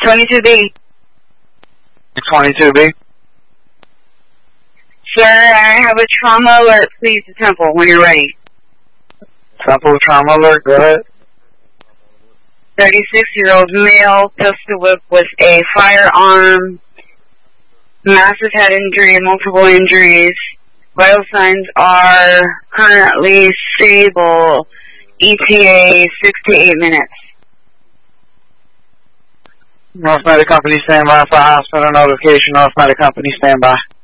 22B. 22B. Sir, I have a trauma alert. Please to Temple when you're ready. Temple trauma alert, go ahead. 36-year-old male, pistol whip with a firearm, massive head injury, multiple injuries. Vital signs are currently stable. ETA 6 to 8 minutes. North Meta Company standby for hospital notification. North Meta Company standby.